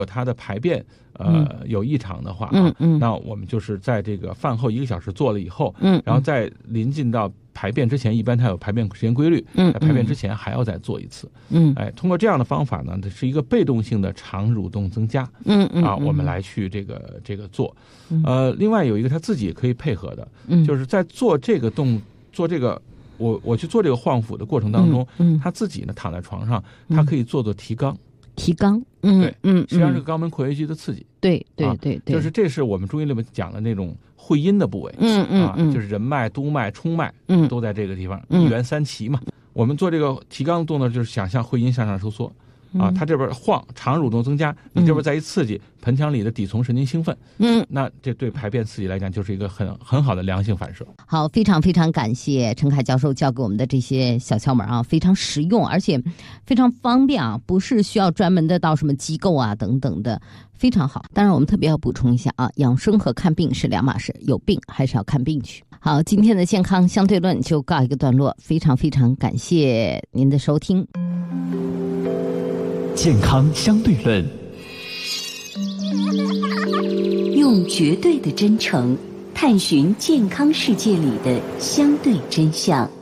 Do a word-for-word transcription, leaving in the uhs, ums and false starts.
它的排便呃、嗯、有异常的话啊， 嗯嗯， 那我们就是在这个饭后一个小时做了以后， 嗯， 然后在临近到排便之前，一般它有排便时间规律， 嗯， 在排便之前还要再做一次， 嗯， 哎，通过这样的方法呢，这是一个被动性的肠蠕动增加， 嗯嗯啊，我们来去这个这个做， 嗯、 呃，另外有一个他自己也可以配合的， 嗯， 就是在做这个动做这个。我我去做这个晃腹的过程当中， 嗯，嗯他自己呢躺在床上，他可以做做提肛。 提肛，嗯， 对， 嗯， 实际上是肛门括约肌的刺激。 对对对对， 就是这是我们中医里面讲的那种会阴的部位， 嗯嗯嗯， 啊，就是人脉、督脉、冲脉， 嗯， 都在这个地方， 嗯、 一元三奇嘛。我们做这个提肛的动作，就是想象会阴向上收缩。啊，它这边晃，肠蠕动增加，你这边再一刺激，盆腔里的底层神经兴奋， 嗯， 那这对排便刺激来讲就是一个很很好的良性反射。 好，非常非常感谢陈凯教授教给我们的这些小窍门啊，非常实用，而且非常方便啊，不是需要专门的到什么机构啊等等的，非常好。当然，我们特别要补充一下啊，养生和看病是两码事，有病还是要看病去。好，今天的健康相对论就告一个段落，非常非常感谢您的收听。 健康相对论， 用绝对的真诚探寻健康世界里的相对真相。